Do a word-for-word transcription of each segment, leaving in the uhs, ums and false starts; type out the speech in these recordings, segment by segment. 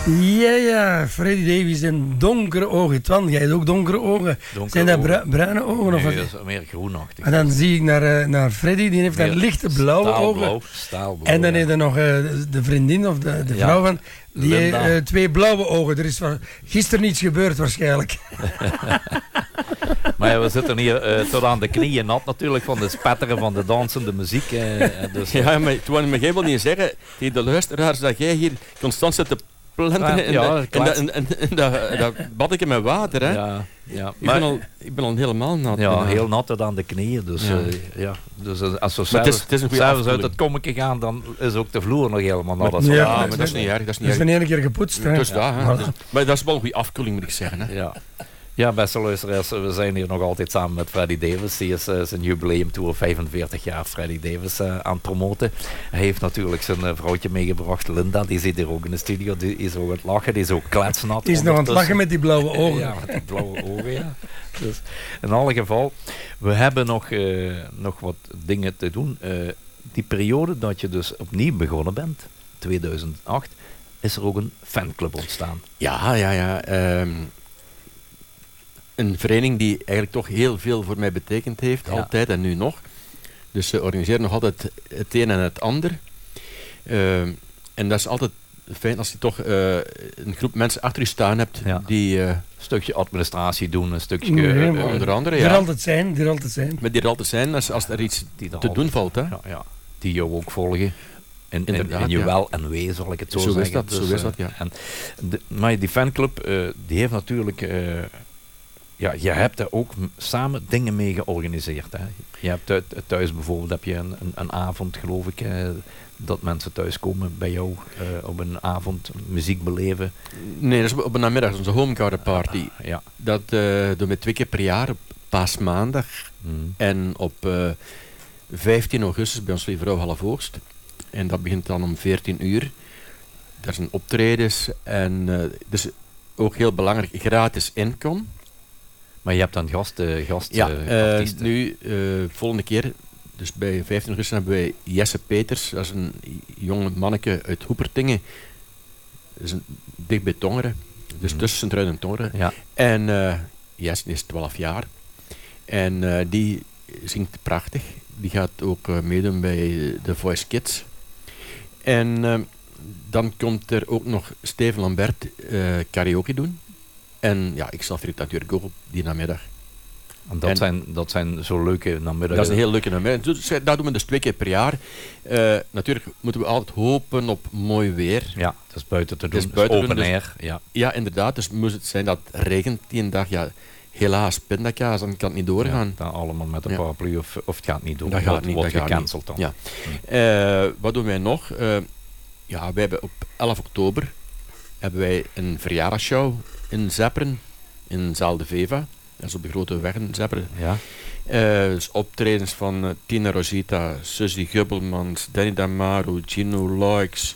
Ja, ja, Freddy Davies en donkere ogen. Twan, jij hebt ook donkere ogen. Donkere Zijn dat ogen. bru- bruine ogen? Nee, of wat? dat is meer groenachtig. En dan zie ik naar, uh, naar Freddy, die heeft dan Meer lichte blauwe staalblauw, ogen. Staalblauw, En dan ja. heeft er nog uh, de vriendin of de, de Ja, vrouw van, die heeft Linda. uh, twee blauwe ogen. Er is van, gisteren niets gebeurd waarschijnlijk. Maar ja, we zitten hier uh, tot aan de knieën nat natuurlijk van de spetteren van de dansende muziek. Uh, dus, uh, Ja, maar toen mag jij wel niet zeggen tegen de luisteraars dat jij hier constant zit te planteren Ja, in, ja, dat- in, dat- in, in, in dat, dat badje met water. Hè? ja, ja. Ik, Maar, ben al, ik ben al helemaal nat. ja, Ja. heel nat tot aan de knieën. Dus, Ja. uh, ja. dus uh, als we Maar het is- het is een goede s'avonds uit afkoeling. het kommetje gaan, dan is ook de vloer nog helemaal nat. Maar- Dat is Ja, wel- Ja, maar maar dat is niet erg. Dat is Dat niet is erg. van één keer gepoetst. Hè. Dus dat, hè. Ja. Dus- maar dat is wel een goede afkoeling, moet ik zeggen. Hè. Ja. Ja, beste luisteraars, we zijn hier nog altijd samen met Freddy Davis. Die is uh, zijn jubileumtour vijfenveertig jaar Freddy Davis uh, aan het promoten. Hij heeft natuurlijk zijn uh, vrouwtje meegebracht, Linda. Die zit hier ook in de studio. Die is ook aan het lachen. Die is ook kletsnat. Die is nog aan het lachen met die blauwe ogen. Ja, met die blauwe ogen, ja. Dus in alle geval, we hebben nog, uh, nog wat dingen te doen. Uh, die periode dat je dus opnieuw begonnen bent, tweeduizend acht, is er ook een fanclub ontstaan. Ja, ja, ja. ehm, een vereniging die eigenlijk toch heel veel voor mij betekend heeft, Ja. altijd en nu nog. Dus ze organiseren nog altijd het een en het ander. Ehm, en dat is altijd fijn als je toch eh, een groep mensen achter je staan hebt Ja. die eh, Een stukje administratie doen, een stukje... Nee, uh, maar- onder andere, Die er ja, altijd zijn, die er altijd zijn. met die er altijd zijn als, als er iets die er te altijd- doen valt. Hè. Ja, ja, die jou ook volgen. In, in, Inderdaad, in je ja. wel en wee, zal ik het zo, Zo is zeggen. dat, zo Dus, is eh, dat, ja. En de, maar die fanclub, eh, die heeft natuurlijk... eh, ja, je hebt daar ook m- samen dingen mee georganiseerd. Hè. Je hebt thuis, thuis bijvoorbeeld heb je een, een, een avond, geloof ik, eh, dat mensen thuiskomen bij jou eh, op een avond muziek beleven. Nee, dat is op een namiddag, onze homegarden party. Ja. Dat eh, doen we twee keer per jaar, op paasmaandag Mm. en op eh, vijftien augustus bij ons Lieve Vrouw Halfoost. En dat begint dan om veertien uur. Daar zijn optredens en uh, dus ook heel belangrijk, gratis inkom. Maar je hebt dan gast, uh, gast Ja, uh, eh, artiesten. nu, uh, volgende keer, dus bij vijftien augustus hebben wij Jesse Peters, dat is een jonge manneke uit Hoepertingen. Dat is een, dicht bij Tongeren, dus Mhm. tussen Sint-Truiden en Tongeren. Ja. En uh, Jesse is twaalf jaar en uh, die zingt prachtig. Die gaat ook uh, meedoen bij uh, The Voice Kids. En uh, dan komt er ook nog Steven Lambert uh, karaoke doen. En ja, ik zal Frits natuurlijk ook op die namiddag. En dat, en- zijn, dat zijn zo leuke namiddagen. Dat is een heel leuke namiddag. Dus, eh, dat doen we dus twee keer per jaar. Uh, natuurlijk moeten we altijd hopen op mooi weer. Ja, dat is buiten te Het doen. is Dat buiten open doen, dus- air. Ja. Ja, inderdaad. Dus moest het zijn dat het regent die een dag. Ja, helaas, pindakaas, dan kan het niet doorgaan. Ja, dan allemaal met een Ja. paraplu of, of het gaat niet door. Dat gaat wordt, niet, wordt dat gaat gecanceld dan. Ja. Hm. Uh, wat doen wij nog? Uh, ja, wij hebben op elf oktober hebben wij een verjaardagsshow in Zepperen, in Zaal de Veva. Dat is op de grote weg in Zepperen. Ja. Uh, dus optredens van uh, Tina Rosita, Suzy Gubbelmans, Danny Damaru, Gino Loix,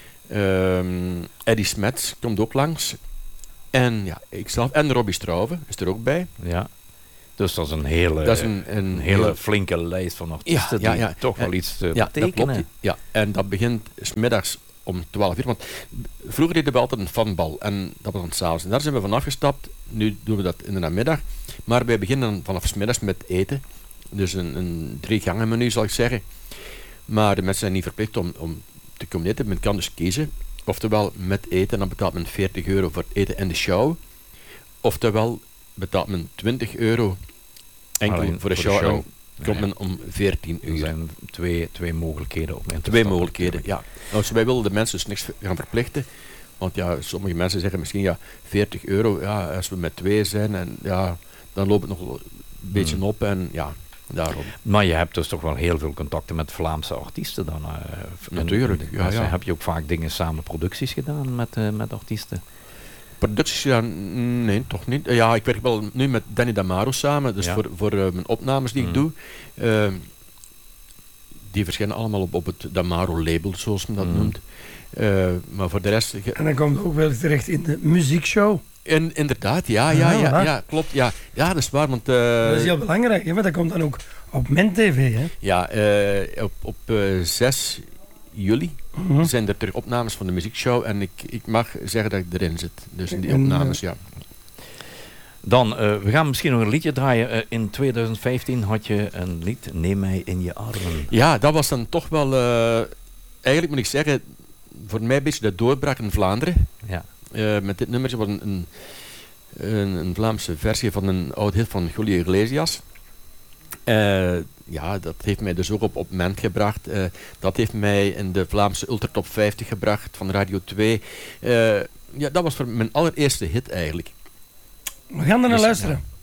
um, Eddie Smets komt ook langs. En ja, ikzelf en Robbie Strauve is er ook bij. Ja. Dus dat is een hele, Dat is een, een, een hele flinke lijst van artiesten Ja, ja, die ja. toch wel En- iets te ja, dat betekenen. klopt. Ja, en dat begint 's middags om twaalf uur. Want vroeger deden we altijd een fanbal en dat was dan 's avonds. En daar zijn we van afgestapt. Nu doen we dat in de namiddag. Maar wij beginnen dan vanaf 's middags met eten. Dus een, een drie gangen menu zal ik zeggen. Maar de mensen zijn niet verplicht om, om te komen eten. Men kan dus kiezen. Oftewel met eten, dan betaalt men veertig euro voor het eten en de show. Oftewel betaalt men twintig euro enkel Alleen voor de voor de show. show. En komt Ja. men om veertien Er uur. zijn twee, twee mogelijkheden om in te Twee stappen mogelijkheden, natuurlijk. ja. Nou, dus wij willen de mensen dus niks gaan verplichten. Want ja, sommige mensen zeggen misschien ja, veertig euro, ja, als we met twee zijn, en ja, dan loopt het nog een beetje Hmm. op en ja, daarom. Maar je hebt dus toch wel heel veel contacten met Vlaamse artiesten dan. Uh, Natuurlijk, ja, ja. Heb je ook vaak dingen samen, producties gedaan met, uh, met artiesten? Producties, ja, n- nee, toch niet. Ja, ik werk wel nu met Danny Damaru samen, dus Ja. voor, voor uh, mijn opnames die Hmm. ik doe. Uh, die verschijnen allemaal op, op het Damaru label, zoals men dat Hmm. noemt. Uh, maar voor de rest... ge- En dan komt het ook wel terecht in de muziekshow. In, inderdaad, ja, ja, Ja, ja, hè? ja, klopt. Ja, ja, dat is waar, want... uh, Dat is heel belangrijk, hè? Want dat komt dan ook op Men T V. Hè? Ja, uh, op, op uh, zes juli Mhm. zijn er terug opnames van de muziekshow en ik, ik mag zeggen dat ik erin zit. Dus in die En, opnames, ja. Dan, uh, we gaan misschien nog een liedje draaien. Uh, in twintig vijftien had je een lied, Neem mij in je armen. Ja, dat was dan toch wel, uh, eigenlijk moet ik zeggen, voor mij een beetje de doorbraak in Vlaanderen. Ja. Uh, met dit nummertje was een, een, een, een Vlaamse versie van een oud hit van Julio Iglesias. Uh, ja, dat heeft mij dus ook op, op Ment gebracht. Uh, dat heeft mij in de Vlaamse Ultratop vijftig gebracht van Radio twee. Uh, ja, dat was voor mijn allereerste hit eigenlijk. We gaan er naar Dus, luisteren. ja.